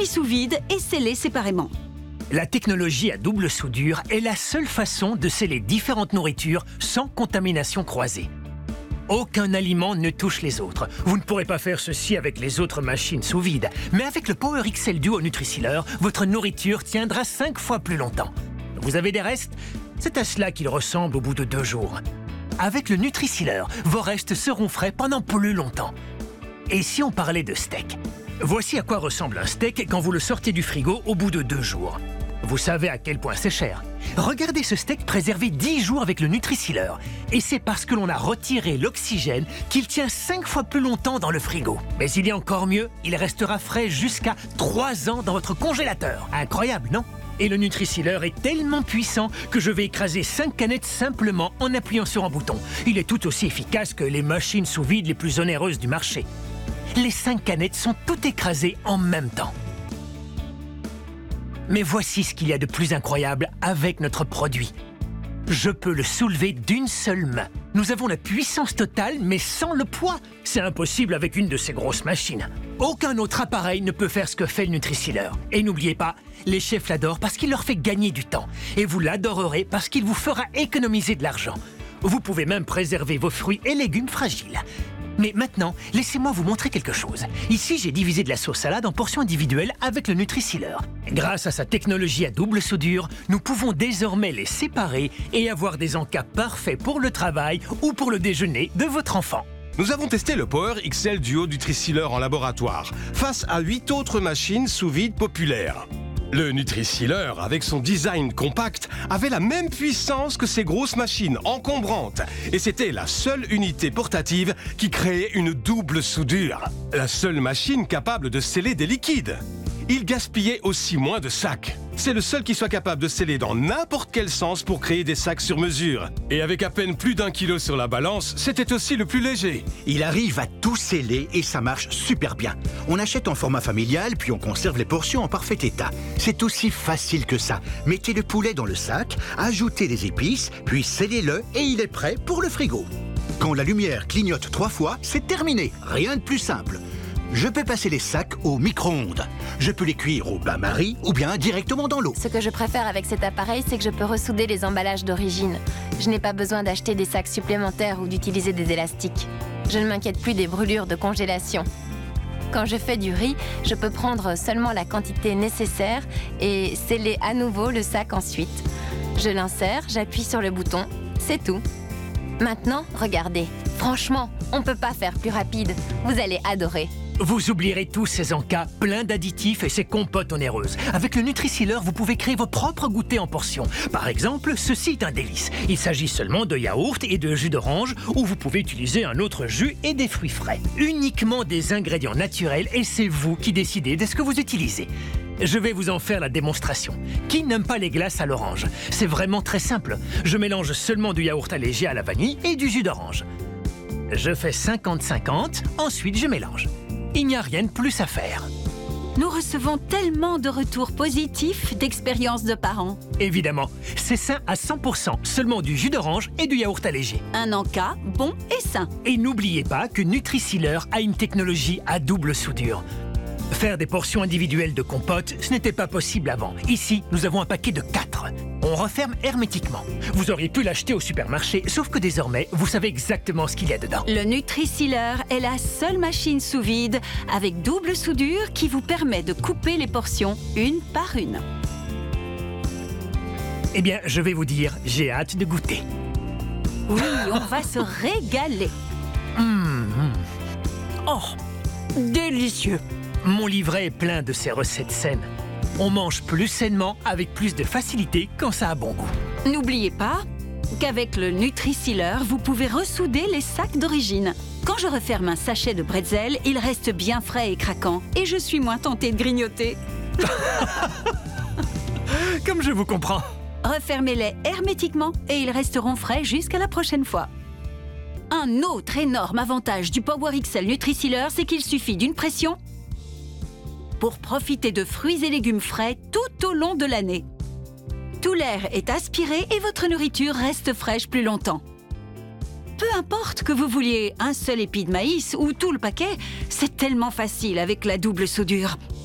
puis sous vide et scellés séparément. La technologie à double soudure est la seule façon de sceller différentes nourritures sans contamination croisée. Aucun aliment ne touche les autres. Vous ne pourrez pas faire ceci avec les autres machines sous vide. Mais avec le Power XL Duo Nutri-Sealer, votre nourriture tiendra 5 fois plus longtemps. Vous avez des restes? C'est à cela qu'il ressemble au bout de 2 jours. Avec le Nutri-Sealer, vos restes seront frais pendant plus longtemps. Et si on parlait de steak? Voici à quoi ressemble un steak quand vous le sortez du frigo au bout de 2 jours. Vous savez à quel point c'est cher. Regardez ce steak préservé 10 jours avec le Nutri-Sealer. Et c'est parce que l'on a retiré l'oxygène qu'il tient 5 fois plus longtemps dans le frigo. Mais il y a encore mieux, il restera frais jusqu'à 3 ans dans votre congélateur. Incroyable, non? Et le Nutri-Sealer est tellement puissant que je vais écraser 5 canettes simplement en appuyant sur un bouton. Il est tout aussi efficace que les machines sous vide les plus onéreuses du marché. Les 5 canettes sont toutes écrasées en même temps. Mais voici ce qu'il y a de plus incroyable avec notre produit. Je peux le soulever d'une seule main. Nous avons la puissance totale, mais sans le poids. C'est impossible avec une de ces grosses machines. Aucun autre appareil ne peut faire ce que fait le Nutri-Sealer. Et n'oubliez pas, les chefs l'adorent parce qu'il leur fait gagner du temps. Et vous l'adorerez parce qu'il vous fera économiser de l'argent. Vous pouvez même préserver vos fruits et légumes fragiles. Mais maintenant, laissez-moi vous montrer quelque chose. Ici, j'ai divisé de la sauce salade en portions individuelles avec le Nutri-Sealer. Grâce à sa technologie à double soudure, nous pouvons désormais les séparer et avoir des encas parfaits pour le travail ou pour le déjeuner de votre enfant. Nous avons testé le Power XL Duo Nutri-Sealer en laboratoire, face à 8 autres machines sous vide populaires. Le Nutri-Sealer, avec son design compact, avait la même puissance que ces grosses machines encombrantes. Et c'était la seule unité portative qui créait une double soudure. La seule machine capable de sceller des liquides. Il gaspillait aussi moins de sacs. C'est le seul qui soit capable de sceller dans n'importe quel sens pour créer des sacs sur mesure. Et avec à peine plus d'1 kilo sur la balance, c'était aussi le plus léger. Il arrive à tout sceller et ça marche super bien. On achète en format familial, puis on conserve les portions en parfait état. C'est aussi facile que ça. Mettez le poulet dans le sac, ajoutez les épices, puis scellez-le et il est prêt pour le frigo. Quand la lumière clignote 3 fois, c'est terminé. Rien de plus simple. Je peux passer les sacs au micro-ondes. Je peux les cuire au bain-marie ou bien directement dans l'eau. Ce que je préfère avec cet appareil, c'est que je peux ressouder les emballages d'origine. Je n'ai pas besoin d'acheter des sacs supplémentaires ou d'utiliser des élastiques. Je ne m'inquiète plus des brûlures de congélation. Quand je fais du riz, je peux prendre seulement la quantité nécessaire et sceller à nouveau le sac ensuite. Je l'insère, j'appuie sur le bouton, c'est tout. Maintenant, regardez. Franchement, on ne peut pas faire plus rapide. Vous allez adorer. Vous oublierez tous ces encas pleins d'additifs et ces compotes onéreuses. Avec le Nutri-Sealer, vous pouvez créer vos propres goûters en portions. Par exemple, ceci est un délice. Il s'agit seulement de yaourt et de jus d'orange, ou vous pouvez utiliser un autre jus et des fruits frais. Uniquement des ingrédients naturels et c'est vous qui décidez de ce que vous utilisez. Je vais vous en faire la démonstration. Qui n'aime pas les glaces à l'orange? C'est vraiment très simple. Je mélange seulement du yaourt allégé à la vanille et du jus d'orange. Je fais 50-50, ensuite je mélange. Il n'y a rien de plus à faire. Nous recevons tellement de retours positifs d'expériences de parents. Évidemment, c'est sain à 100%, seulement du jus d'orange et du yaourt allégé. Un encas bon et sain. Et n'oubliez pas que Nutri-Sealer a une technologie à double soudure. Faire des portions individuelles de compote, ce n'était pas possible avant. Ici, nous avons un paquet de 4. On referme hermétiquement. Vous auriez pu l'acheter au supermarché, sauf que désormais, vous savez exactement ce qu'il y a dedans. Le Nutri-Sealer est la seule machine sous vide avec double soudure qui vous permet de couper les portions une par une. Eh bien, je vais vous dire, j'ai hâte de goûter. Oui, on va se régaler. Oh, délicieux. Mon livret est plein de ces recettes saines. On mange plus sainement avec plus de facilité quand ça a bon goût. N'oubliez pas qu'avec le Nutri-Sealer, vous pouvez ressouder les sacs d'origine. Quand je referme un sachet de bretzel, il reste bien frais et craquant. Et je suis moins tentée de grignoter. Comme je vous comprends. Refermez-les hermétiquement et ils resteront frais jusqu'à la prochaine fois. Un autre énorme avantage du Power XL Nutri-Sealer, c'est qu'il suffit d'une pression pour profiter de fruits et légumes frais tout au long de l'année. Tout l'air est aspiré et votre nourriture reste fraîche plus longtemps. Peu importe que vous vouliez un seul épi de maïs ou tout le paquet, c'est tellement facile avec la double soudure.